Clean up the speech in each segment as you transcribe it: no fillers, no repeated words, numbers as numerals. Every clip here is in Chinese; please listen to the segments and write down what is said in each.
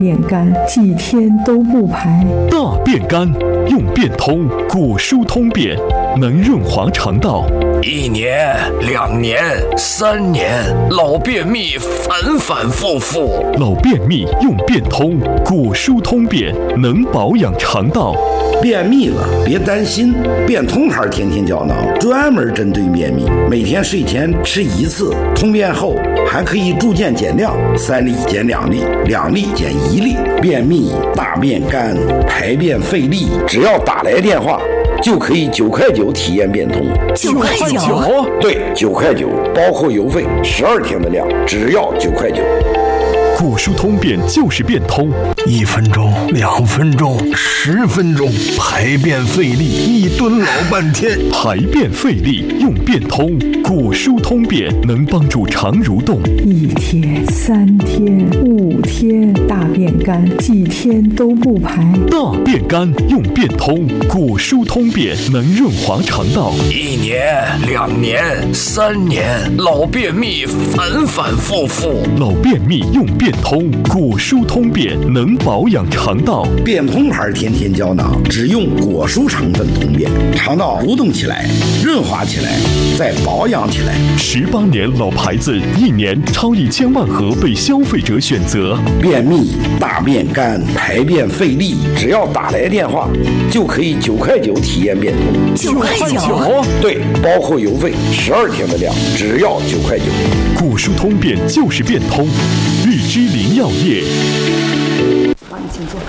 变肝几天都不排。 大便肝，用变通果蔬通便，能润滑肠道。 1年、2年、3年，老便秘反反复复。 老便秘用变通果蔬通便，能保养肠道。 便秘了别担心，变通牌天天胶囊专门针对便秘，每天睡前吃1次，通便后还可以逐渐减量，3粒减2粒，2粒减1粒。便秘、大便干、排便费力，只要打来电话就可以9块9体验变通。 9块9？ 对，9块9，包括邮费，12天的量，只要9块9。 果蔬通便就是变通 ，1分钟、2分钟、10分钟，排便费力，1蹲老半天。 排便费力用变通果蔬通便，能帮助肠蠕动。 1天、3天、5天，大便干几天都不排。 大便干用变通果蔬通便，能润滑肠道。 1年、2年、3年，老便秘反反复复。 老便秘用变通果蔬通便，能保养肠道。 变通牌天天胶囊只用果蔬成分通便，肠道蠕动起来，润滑起来，再保养起来。 18年老牌子，1年超1000万盒被消费者选择。 便秘、大便干、排便费力，只要打来电话就可以9块9体验变通。 9块9？ 对，包括邮费12天的量，只要9块9。 果蔬通便就是变通，日之林药业。 请坐。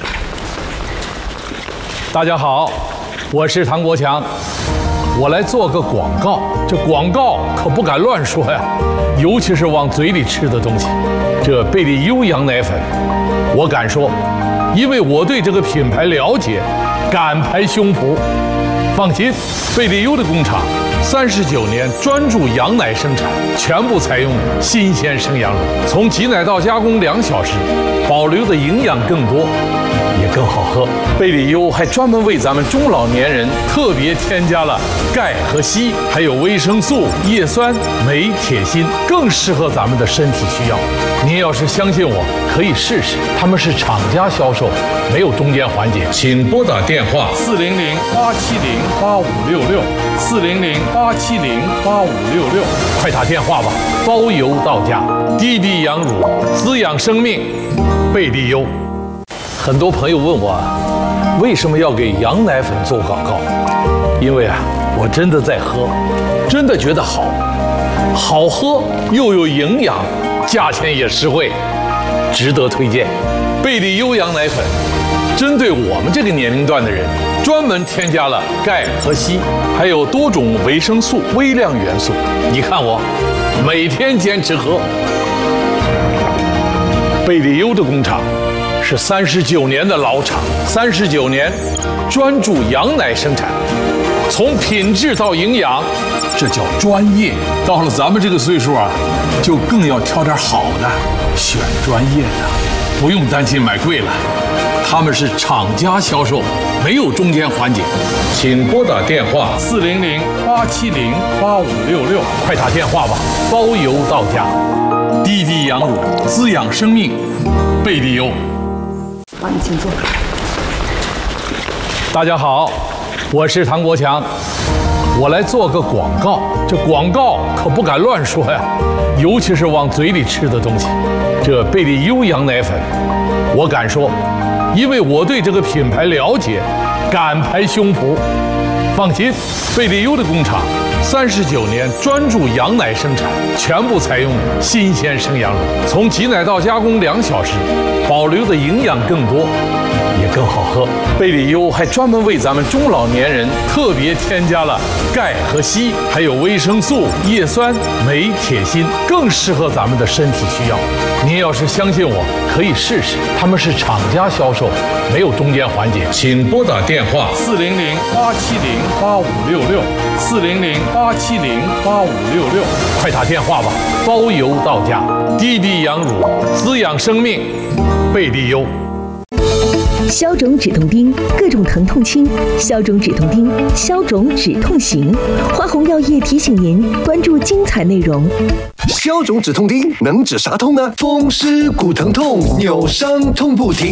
大家好，我是唐国强，我来做个广告。这广告可不敢乱说呀，尤其是往嘴里吃的东西。这贝利优羊奶粉，我敢说，因为我对这个品牌了解，敢拍胸脯。放心，贝利优的工厂39年专注羊奶生产，全部采用新鲜生羊乳，从挤奶到加工2小时，保留的营养更多，也更好喝。贝利优还专门为咱们中老年人特别添加了钙和硒，还有维生素、叶酸、镁、铁、锌，更适合咱们的身体需要。您要是相信我，可以试试。他们是厂家销售，没有中间环节。请拨打电话400-870-8566，400-870-8566，快打电话吧，包邮到家。滴滴羊乳，滋养生命，贝利优。很多朋友问我，为什么要给羊奶粉做广告？因为我真的在喝，真的觉得好喝又有营养，价钱也实惠，值得推荐。贝利优羊奶粉针对我们这个年龄段的人，专门添加了钙和硒，还有多种维生素、微量元素。你看我每天坚持喝。贝利优的工厂是39年的老厂，39年专注羊奶生产，从品质到营养，这叫专业。到了咱们这个岁数就更要挑点好的，选专业的，不用担心买贵了。他们是厂家销售，没有中间环节。请拨打电话400-870-8566，快打电话吧，包邮到家。滴滴羊乳，滋养生命，贝利优。 请坐。 大家好，我是唐国强，我来做个广告。这广告可不敢乱说呀，尤其是往嘴里吃的东西。这贝利优羊奶粉，我敢说，因为我对这个品牌了解，敢拍胸脯。放心，贝利优的工厂39年专注羊奶生产，全部采用新鲜生羊乳，从挤奶到加工2小时，保留的营养更多，也更好喝。贝利优还专门为咱们中老年人特别添加了钙和硒，还有维生素、叶酸、镁、铁、锌，更适合咱们的身体需要。您要是相信我，可以试试。他们是厂家销售，没有中间环节。请拨打电话400-870-8566，400-870-8566，快打电话吧，包邮到家。滴滴羊乳，滋养生命，贝利优。 消肿止痛钉，各种疼痛轻；消肿止痛钉，消肿止痛行。花红药业提醒您关注精彩内容。 消肿止痛钉能止啥痛呢？风湿骨疼痛、扭伤痛不停。